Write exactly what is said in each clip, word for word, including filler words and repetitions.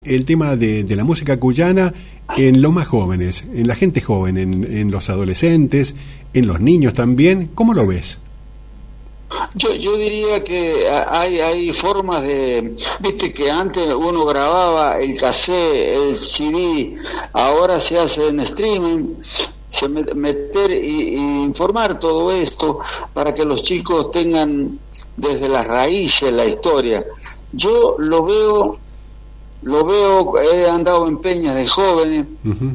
El tema de, de la música cuyana en los más jóvenes, en la gente joven, en, en los adolescentes, en los niños también, ¿cómo lo ves? Yo, yo diría que hay, hay formas de, viste que antes uno grababa el cassette, el C D, ahora se hace en streaming, se met, meter y, y informar todo esto para que los chicos tengan desde las raíces la historia. Yo lo veo... Lo veo, he andado en peñas de jóvenes, uh-huh.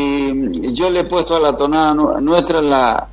y yo le he puesto a la tonada nuestra la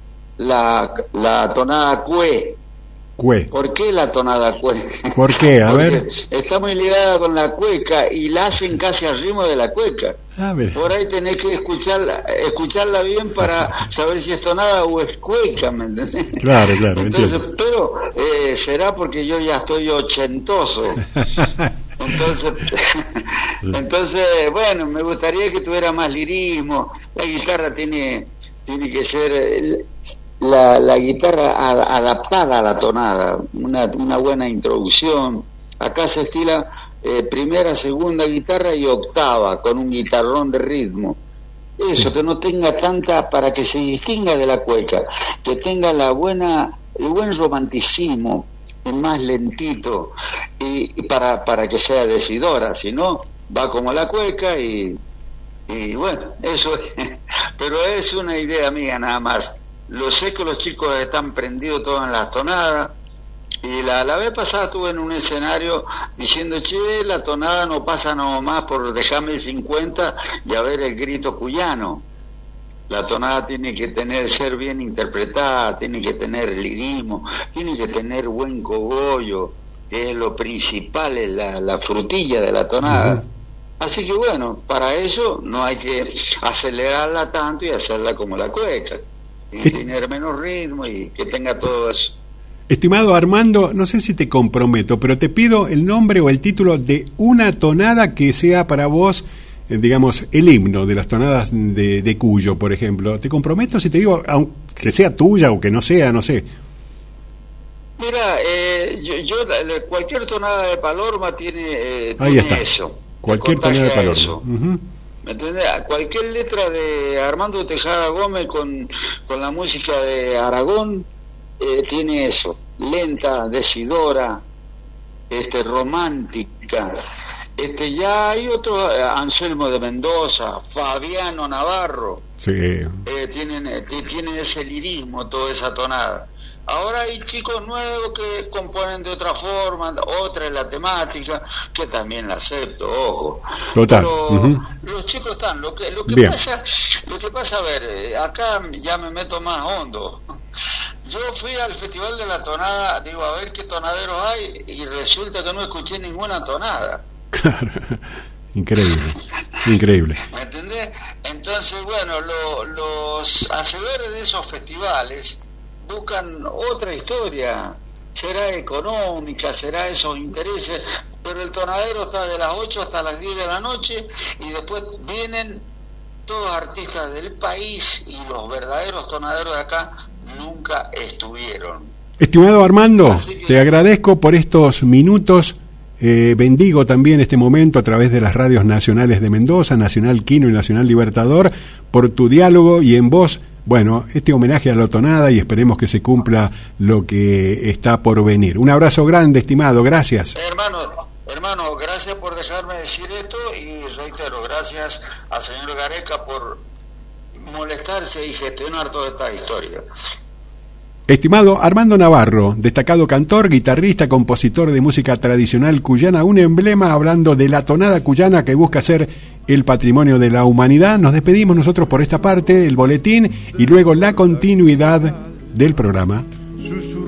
la, la tonada cue. Cue. ¿Por qué la tonada cue? ¿Por qué? A ver. Está muy ligada con la cueca y la hacen casi al ritmo de la cueca. A ver. Por ahí tenés que escucharla, escucharla bien para saber si es tonada o es cueca, ¿me entendés? Claro, claro. Entonces, entiendo. pero eh, será porque yo ya estoy ochentoso. Entonces, entonces, bueno, me gustaría que tuviera más lirismo. La guitarra tiene, tiene que ser la, la guitarra ad, adaptada a la tonada, una, una buena introducción. Acá se estila eh, primera, segunda guitarra y octava, con un guitarrón de ritmo. Eso, sí. Que no tenga tanta, para que se distinga de la cueca, que tenga la buena, el buen romanticismo, más lentito, y, y para para que sea decidora, si no va como la cueca y y bueno, eso es, pero es una idea mía nada más. Lo sé que los chicos están prendidos todos en las tonadas, y la, la vez pasada estuve en un escenario diciendo, che, la tonada no pasa nomás por dejarme el cincuenta y a ver el grito cuyano. La tonada tiene que tener, ser bien interpretada, tiene que tener lirismo, tiene que tener buen cogollo, que es lo principal, es la, la frutilla de la tonada. Uh-huh. Así que bueno, para eso no hay que acelerarla tanto y hacerla como la cueca, y eh. tener menos ritmo y que tenga todo eso. Estimado Armando, no sé si te comprometo, pero te pido el nombre o el título de una tonada que sea para vos, digamos, el himno de las tonadas de, de Cuyo, por ejemplo. Te comprometo si te digo, aunque sea tuya o que no sea, no sé. Mira, eh, yo, yo cualquier tonada de Palorma tiene, eh, Ahí tiene está. Eso. Cualquier tonada de Palorma. Uh-huh. ¿Me entendés? Cualquier letra de Armando Tejada Gómez con, con la música de Aragón eh, tiene eso. Lenta, decidora, este, romántica. Este, ya hay otros, Anselmo de Mendoza, Fabiano Navarro, sí. eh, tienen, eh, tienen ese lirismo, toda esa tonada. Ahora hay chicos nuevos que componen de otra forma, otra es la temática, que también la acepto, ojo. Total. Pero uh-huh. Los chicos están, lo que, lo que pasa, lo que pasa, a ver, acá ya me meto más hondo. Yo fui al Festival de la Tonada, digo, a ver qué tonaderos hay, y resulta que no escuché ninguna tonada. Claro, increíble, increíble. ¿Me entendés? Entonces, bueno, lo, los hacedores de esos festivales buscan otra historia, será económica, será esos intereses, pero el tonadero está de las ocho hasta las diez de la noche y después vienen todos artistas del país y los verdaderos tonaderos de acá nunca estuvieron. Estimado Armando, que... te agradezco por estos minutos. Eh, bendigo también este momento a través de las radios nacionales de Mendoza, Nacional Quino y Nacional Libertador, por tu diálogo y en voz, bueno, este homenaje a la tonada y esperemos que se cumpla lo que está por venir. Un abrazo grande, estimado, gracias. Eh, hermano, hermano, gracias por dejarme decir esto y reitero, gracias al señor Gareca por molestarse y gestionar toda esta historia. Estimado Armando Navarro, destacado cantor, guitarrista, compositor de música tradicional cuyana, un emblema hablando de la tonada cuyana que busca ser el patrimonio de la humanidad. Nos despedimos nosotros por esta parte, el boletín y luego la continuidad del programa.